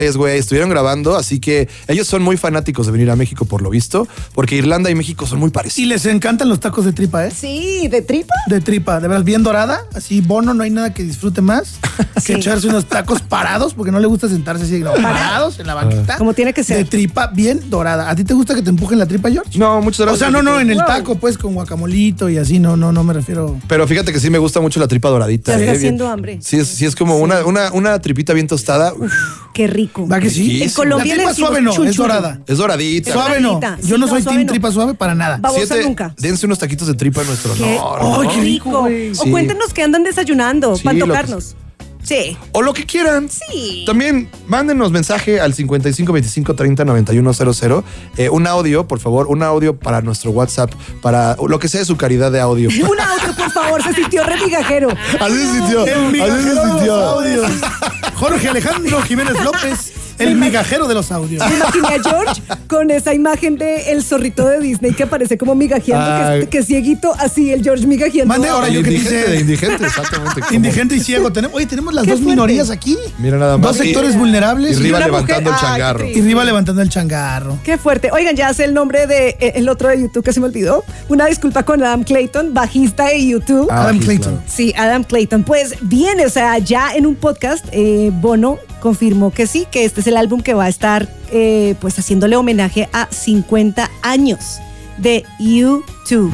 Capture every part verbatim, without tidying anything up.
güey, estuvieron grabando, así que ellos son muy fanáticos de venir a México por lo visto, porque Irlanda y México son muy parecidos. Y les encantan los tacos de tripa, ¿eh? Sí, ¿de tripa? De tripa, de verdad, bien dorada, así Bono, no hay nada que disfrute más Sí. que echarse unos tacos parados, porque no le gusta sentarse así, no, parados en la banqueta. Como tiene que ser. De tripa bien dorada. ¿A ti te gusta que te empujen la tripa, George? No, muchas gracias. O sea, no, no, en el Wow. taco, pues, con guacamolito y así, no, no, no me refiero. Pero fíjate que sí me gusta mucho la tripa doradita. Ya está eh, haciendo bien- hambre. Sí, es, sí es como Una, una, una tripita bien tostada. Uf, Qué rico. ¿Va que sí? Riquísimo. En Colombia La le tripa decimos suave no, es chunchullo. dorada. es doradita. Es Suave no. doradita. Yo Sí, no no, soy suave team no. tripa suave para nada. Babosa Siete- nunca. Dense unos taquitos de tripa en nuestro Qué honor. Ay, qué rico. rico, güey. O Sí. cuéntenos qué andan desayunando Sí, para lo que- tocarnos. Sí. O lo que quieran. Sí. También mándenos mensaje al cincuenta y cinco veinticinco treinta noventa y uno cero cero. Eh, un audio, por favor, un audio para nuestro WhatsApp, para lo que sea de su calidad de audio. Un audio, por favor, se sintió re migajero. Así se sintió. El Así se migajero de los sintió. audios. Jorge Alejandro Jiménez López, el migajero de los audios. Me imaginé a George con esa imagen de el zorrito de Disney que aparece como migajeando, que, Ay. es- que es cieguito, así el George migajeando. Mande ahora De yo que te indigente, de hice indigente, exactamente. como- indigente y ciego. Tenemos, oye, tenemos las Qué dos fuerte. minorías aquí. Mira nada más. Dos sectores Y- vulnerables. Y Riva una levantando mujer- el Ay, changarro. qué Y Riva levantando el changarro. Qué fuerte. Oigan, ya sé el nombre de eh, el otro de YouTube que se me olvidó. Una disculpa con Adam Clayton, bajista de YouTube. Ah, Adam aquí, Clayton. claro. Sí, Adam Clayton. Pues bien, o sea, ya en un podcast, eh, Bono confirmó que sí, que este es el álbum que va a estar eh, pues haciéndole homenaje a cincuenta años de YouTube.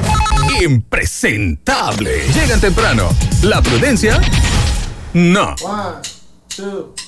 Impresentable. Llegan temprano. La prudencia, no. One, two.